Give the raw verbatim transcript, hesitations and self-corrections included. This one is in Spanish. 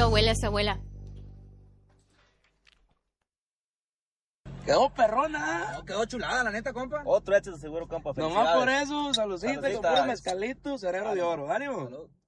bonito huele esa abuela. Quedó perrona. No, quedó chulada, la neta, compa. Otro hecho de seguro, compa. Nomás por eso, saludcita, con Saludcita. puro mezcalito, cerero de oro. Ánimo. Salud.